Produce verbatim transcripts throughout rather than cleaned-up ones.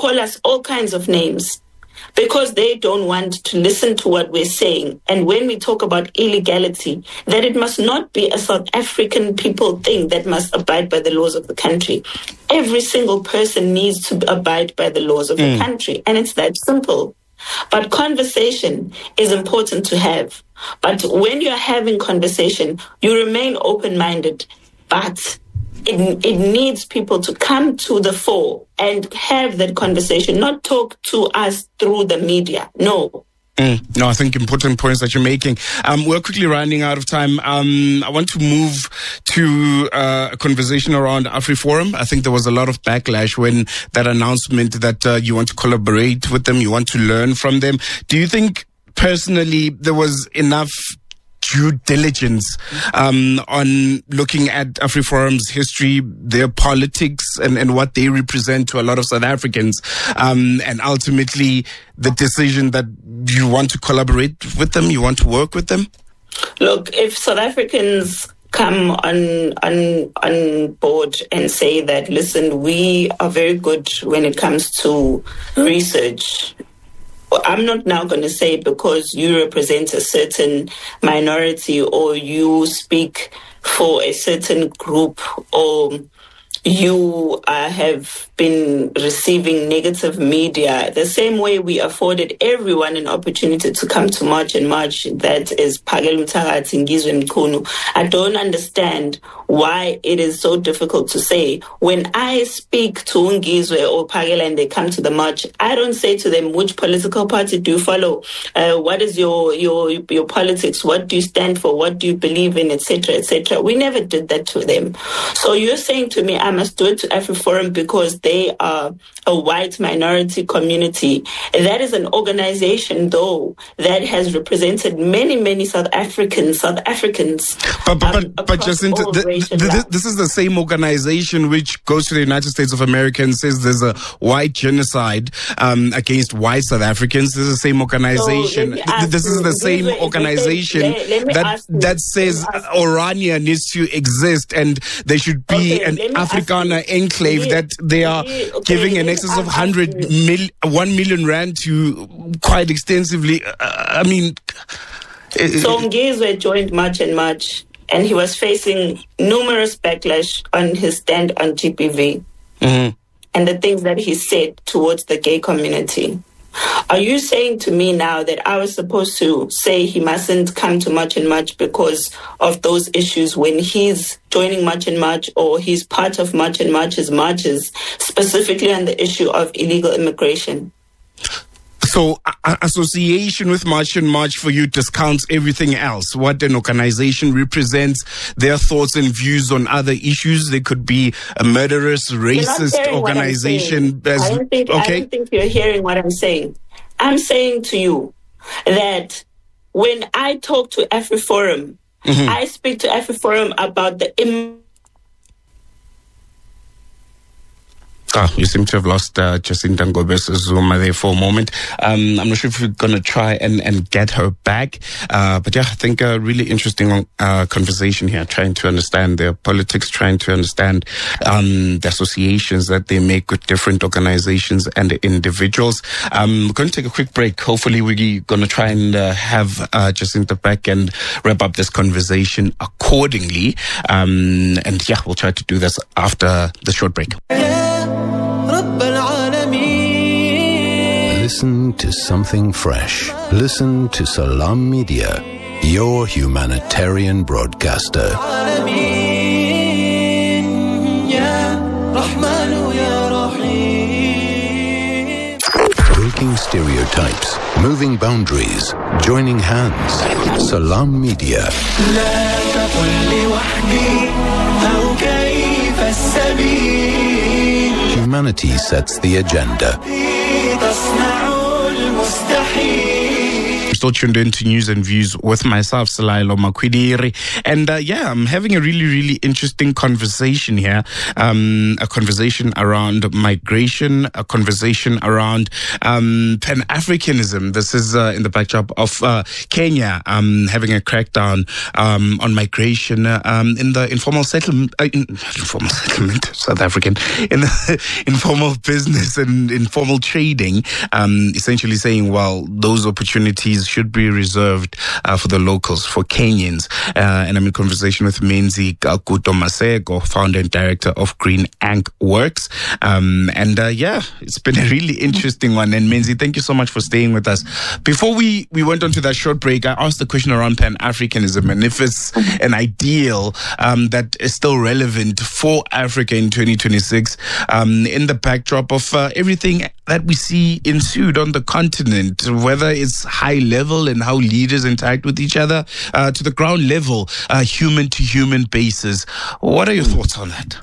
call us all kinds of names because they don't want to listen to what we're saying. And when we talk about illegality, that it must not be a South African people thing that must abide by the laws of the country. Every single person needs to abide by the laws of mm. the country. And it's that simple. But conversation is important to have. But when you're having conversation, you remain open-minded. But It, it needs people to come to the fore and have that conversation, not talk to us through the media. No. Mm, no, I think important points that you're making. Um, we're quickly running out of time. Um, I want to move to uh, a conversation around AfriForum. I think there was a lot of backlash when that announcement that uh, you want to collaborate with them, you want to learn from them. Do you think personally there was enough due diligence um, on looking at AfriForum's history, their politics, and, and what they represent to a lot of South Africans, um, and ultimately the decision that you want to collaborate with them, you want to work with them? Look, if South Africans come on on on board and say that, listen, we are very good when it comes to research, I'm not now going to say because you represent a certain minority or you speak for a certain group or you uh, have been receiving negative media, the same way we afforded everyone an opportunity to come to March and March, that is Phakela Mthakathi, Ngizwe Mchunu. I don't understand why it is so difficult to say. When I speak to Ngizwe or Phakela and they come to the march, I don't say to them, which political party do you follow? Uh, what is your, your, your politics? What do you stand for? What do you believe in, et cetera, et cetera. We never did that to them. So you're saying to me, I must do it to AfriForum because they are a white minority community. That is an organization, though, that has represented many, many South Africans, South Africans. But, but, um, but, but Jacinta, the, the, the, this is the same organization which goes to the United States of America and says there's a white genocide um, against white South Africans. This is the same organization. So this is the same you, organization let, let that, that says Orania needs to exist and there should be okay, an Afrikaner enclave that they are okay, giving an excess of one hundred mil, one million rand to quite extensively. Uh, I mean... So Ngizwe joined March and March, and he was facing numerous backlash on his stand on G B V mm-hmm. and the things that he said towards the gay community. Are you saying to me now that I was supposed to say he mustn't come to March and March because of those issues when he's joining March and March or he's part of March and March's marches, specifically on the issue of illegal immigration? So uh, association with March and March for you discounts everything else. What an organization represents, their thoughts and views on other issues. They could be a murderous, racist organization. As, I, don't think, okay? I don't think you're hearing what I'm saying. I'm saying to you that when I talk to AfriForum, mm-hmm. I speak to AfriForum about the Im- Ah, you seem to have lost uh, Jacinta Ngobese Zuma there for a moment. Um, I'm not sure if we're going to try and, and get her back. Uh, but yeah, I think a really interesting uh, conversation here, trying to understand their politics, trying to understand um, the associations that they make with different organizations and individuals. Um, we're going to take a quick break. Hopefully we're going to try and uh, have uh, Jacinta back and wrap up this conversation accordingly. Um, and yeah, we'll try to do this after the short break. Listen to something fresh. Listen to Salam Media, your humanitarian broadcaster. Breaking stereotypes, moving boundaries, joining hands. Salam Media. Humanity sets the agenda. still tuned into News and Views with myself, Selailo Makwidiri. And uh, yeah, I'm having a really, really interesting conversation here. Um, a conversation around migration, a conversation around um, Pan-Africanism. This is uh, in the backdrop of uh, Kenya um, having a crackdown um, on migration uh, um, in the informal settlement, uh, in, informal settlement, South African, in the informal business and informal trading, um, essentially saying, well, those opportunities should be reserved uh, for the locals, for Kenyans. Uh, and I'm in conversation with Menzi Kakuto Masego, founder and director of Green Ink Works. Um, and uh, yeah, it's been a really interesting one. And Menzi, thank you so much for staying with us. Before we, we went on to that short break, I asked the question around Pan-Africanism and if it's an ideal um, that is still relevant for Africa in twenty twenty-six um, in the backdrop of uh, everything that we see ensued on the continent, whether it's high level and how leaders interact with each other, uh, to the ground level, uh, human to human basis. What are your thoughts on that?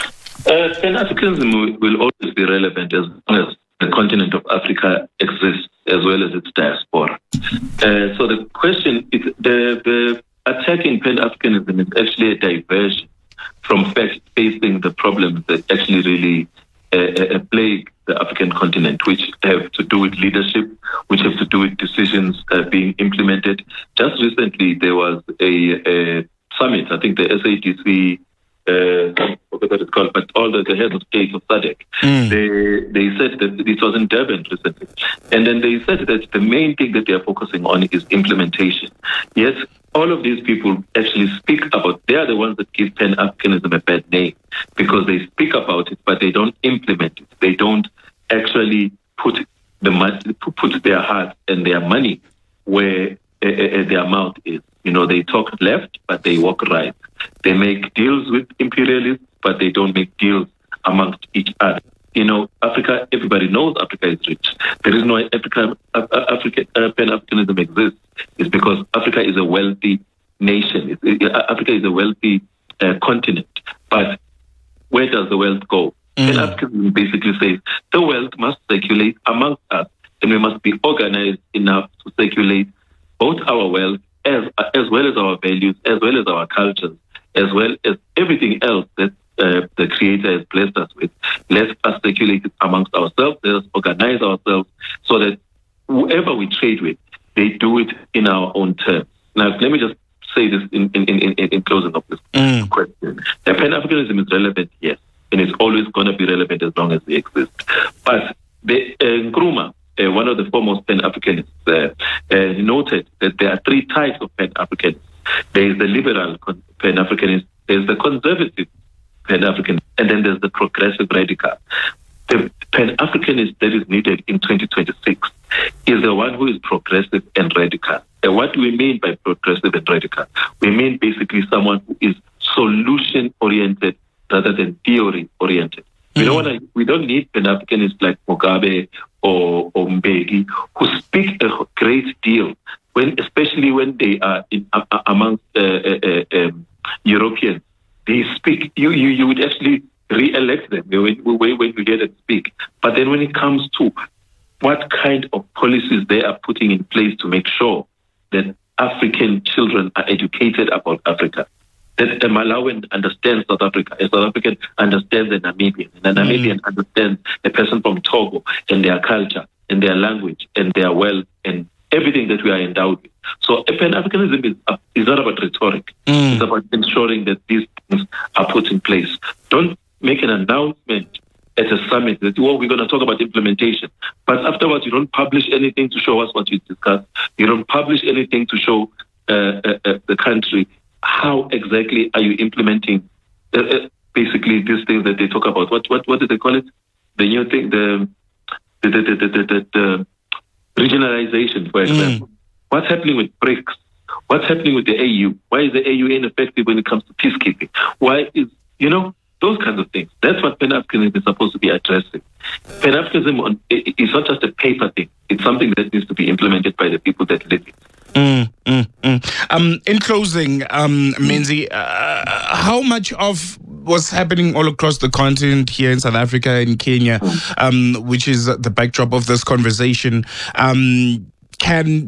Uh, Pan-Africanism will always be relevant as long as the continent of Africa exists, as well as its diaspora. Uh, so the question is, the, the attacking Pan-Africanism is actually a diversion from fact facing the problems that actually really uh, uh, plague the African continent, which have to do with leadership, which have to do with decisions uh, being implemented. Just recently, there was a, a summit, I think the S A D C, uh, I forget what it's called, but all the, the heads of state of S A D C, mm. they, they said that it was in Durban recently. And then they said that the main thing that they are focusing on is implementation. Yes, all of these people actually speak about, they are the ones that give Pan-Africanism a bad name because they speak about it, but they don't implement it. They don't actually put the money, put their heart and their money where uh, uh, their mouth is. You know, they talk left, but they walk right. They make deals with imperialists, but they don't make deals amongst each other. You know, Africa, everybody knows Africa is rich. The reason why Africa, Africa, uh, Pan-Africanism exists is because Africa is a wealthy nation. It, it, Africa is a wealthy uh, continent. But where does the wealth go? Mm. Pan-Africanism basically says the wealth must circulate amongst us, and we must be organized enough to circulate both our wealth as as well as our values, as well as our cultures, as well as everything else that Uh, the Creator has blessed us with. Let us circulate it amongst ourselves. Let us organize ourselves so that whoever we trade with, they do it in our own terms. Now, let me just say this in, in, in, in closing of this mm. question. The Pan-Africanism is relevant, yes, and it's always going to be relevant as long as we exist. But the uh, Nkrumah, uh, one of the foremost Pan-Africanists, uh, uh, noted that there are three types of Pan-Africanists. There is the liberal Pan-Africanist, there is the conservative Pan-African, and then there's the progressive radical. The Pan-Africanist that is needed in twenty twenty-six is the one who is progressive and radical. And what do we mean by progressive and radical? We mean basically someone who is solution-oriented rather than theory-oriented. Mm-hmm. We don't want to, we don't need Pan-Africanists like Mugabe or, or Mbeki who speak a great deal, when, especially when they are in, uh, amongst uh, uh, uh, um, Europeans. They speak, you, you, you would actually re-elect them when, when, when you hear them speak. But then when it comes to what kind of policies they are putting in place to make sure that African children are educated about Africa, that a Malawian understands South Africa, a South African understands a Namibian, and a Namibian mm. understands a person from Togo and their culture and their language and their wealth and everything that we are endowed with. So Pan-Africanism is, uh, is not about rhetoric. Mm. It's about ensuring that these things are put in place. Don't make an announcement at a summit that, oh, we're going to talk about implementation. But afterwards, you don't publish anything to show us what you discussed. You don't publish anything to show uh, uh, uh, the country how exactly are you implementing uh, uh, basically these things that they talk about. What what what do they call it? The new thing, the the the the, the, the, the regionalization, for example. Mm. What's happening with BRICS? What's happening with the A U? Why is the A U ineffective when it comes to peacekeeping? Why is, you know, those kinds of things. That's what Pan-Africanism is supposed to be addressing. Pan-Africanism is not just a paper thing. It's something that needs to be implemented by the people that live it. Mm, mm, mm. Um, in closing, um, Menzi, uh, how much of what's happening all across the continent here in South Africa, in Kenya, um, which is the backdrop of this conversation, um, can be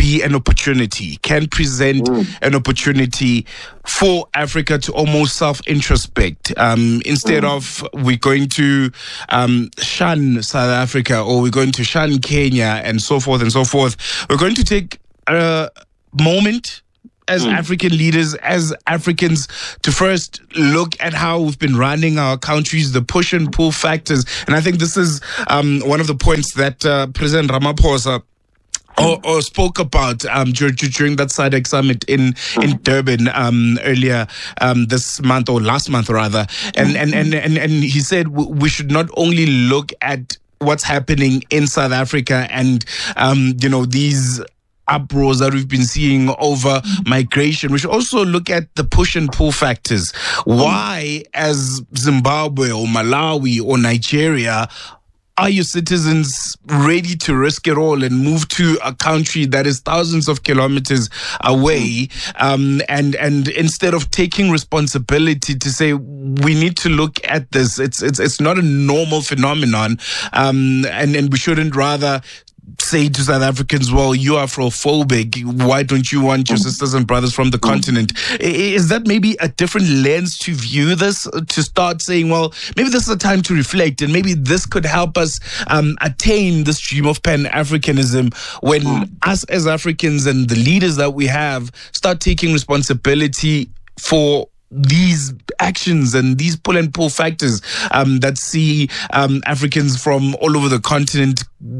be an opportunity, can present mm. an opportunity for Africa to almost self-introspect. Um, instead mm. of we're going to um, shun South Africa, or we're going to shun Kenya, and so forth and so forth, we're going to take a moment as mm. African leaders, as Africans, to first look at how we've been running our countries, the push and pull factors. And I think this is um, one of the points that uh, President Ramaphosa Or, or spoke about um, during, during that SADC summit in in Durban um, earlier um, this month, or last month rather, and and and and, and he said we should not only look at what's happening in South Africa and um, you know, these uproars that we've been seeing over migration. We should also look at the push and pull factors. Why, as Zimbabwe or Malawi or Nigeria, are your citizens ready to risk it all and move to a country that is thousands of kilometers away? Um, and and instead of taking responsibility to say we need to look at this, it's it's it's not a normal phenomenon, um, and and we shouldn't rather say to South Africans, well, you are Afrophobic, why don't you want your sisters and brothers from the continent? Is that maybe a different lens to view this, to start saying, well, maybe this is a time to reflect, and maybe this could help us um, attain this dream of Pan-Africanism when mm. us as Africans and the leaders that we have start taking responsibility for these actions and these pull and pull factors um, that see um, Africans from all over the continent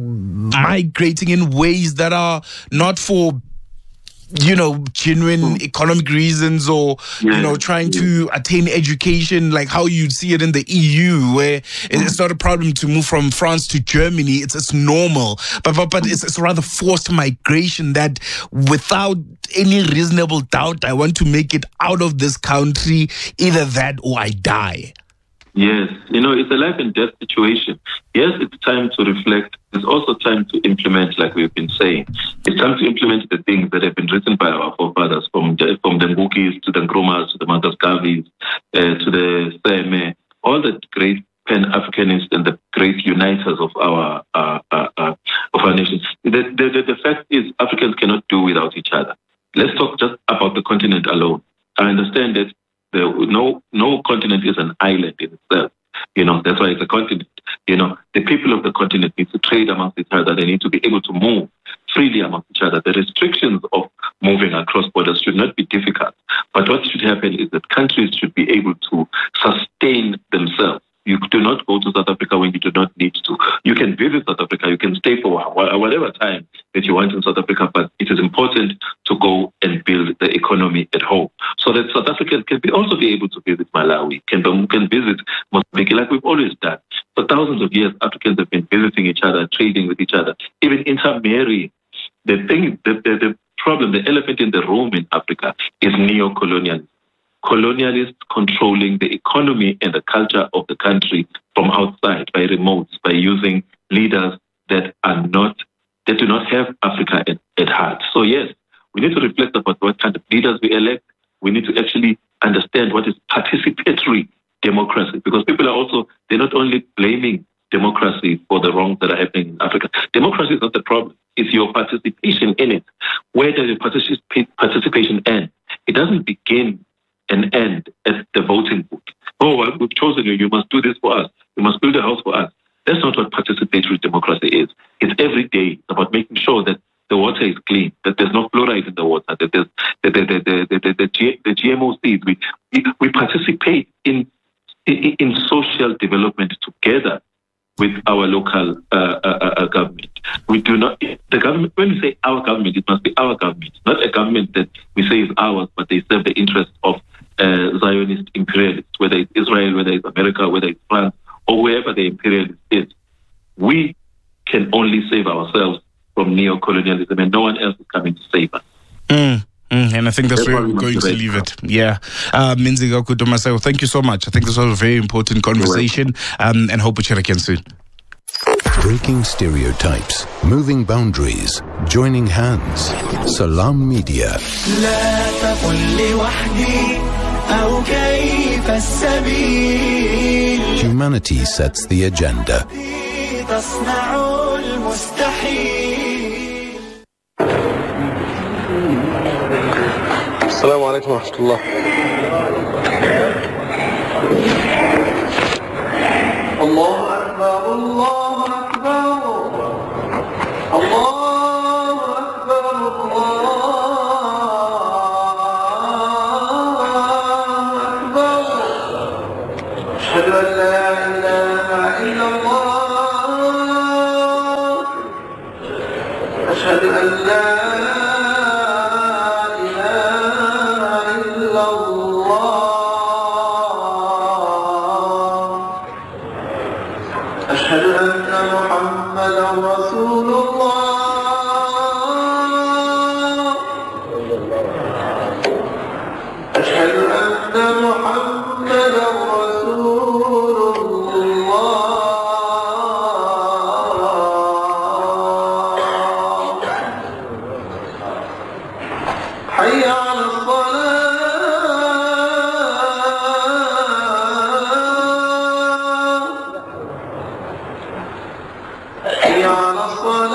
migrating in ways that are not for, you know, genuine economic reasons, or, you know, trying to attain education, like how you see it in the E U, where it's not a problem to move from France to Germany. It's it's normal. But but, but it's, it's rather forced migration that, without any reasonable doubt, I want to make it out of this country, either that or I die. Yes, you know, it's a life and death situation. Yes, it's time to reflect. It's also time to implement, like we've been saying. It's time to implement the things that have been written by our forefathers, from the, from the Ngukis to the Nkrumahs to the Mangaskavis, uh, to the Seme, all the great Pan-Africanists and the great uniters of our uh, uh, uh, of our nations. The, the, the, the fact is, Africans cannot do without each other. Let's talk just about the continent alone. I understand that the, no no continent is an island in itself. You know, that's why it's a continent. You know, the people of the continent need to trade amongst each other. They need to be able to move freely amongst each other. The restrictions of moving across borders should not be difficult. But what should happen is that countries should be able to sustain themselves. You do not go to South Africa when you do not need to. You can visit South Africa. You can stay for whatever time that you want in South Africa, but it is important to go and build the economy at home so that South Africans can be also be able to visit Malawi, can, can visit Mozambique, like we've always done. For thousands of years, Africans have been visiting each other, trading with each other, even intermarrying. The thing, the, the, the problem, the elephant in the room in Africa is neo-colonialism. Colonialists controlling the economy and the culture of the country from outside by remotes, by using leaders that are not, that do not have Africa at, at heart. So yes, we need to reflect about what kind of leaders we elect. We need to actually understand what is participatory democracy, because people are also, they're not only blaming democracy for the wrongs that are happening in Africa. Democracy is not the problem. It's your participation in it. Where does your participation end? It doesn't begin and end at the voting booth. Oh, well, we've chosen you. You must do this for us. You must build a house for us. That's not what participatory democracy is. It's every day. It's about making sure that the water is clean, that there's no fluoride in the water, that there's the the the the, the, the, the, G, the G M O seeds. We, we we participate in, in in social development together with our local uh, uh, uh, government. We do not, the government, when we say our government, it must be our government, not a government that we say is ours, but they serve the interests of uh, Zionist imperialists, whether it's Israel, whether it's America, whether it's France, or wherever the imperialist is. We can only save ourselves from neo-colonialism, and no one else is coming to save us. Mm. Mm, and I think that's, that's where we're going to leave it. Yeah. Uh, Minziga Kutumaseo, thank you so much. I think this was a very important conversation, um, and hope we chat again soon. Breaking stereotypes, moving boundaries, joining hands. Salam Media. Humanity sets the agenda. السلام عليكم ورحمة الله. الله أكبر الله أكبر الله أكبر الله أكبر. أشهد أن لا إله إلا الله. أشهد أن لا أشهد أن محمدا رسول الله. أشهد أن محمدا رسول الله. حي على الصلاة. حي على الصلاة.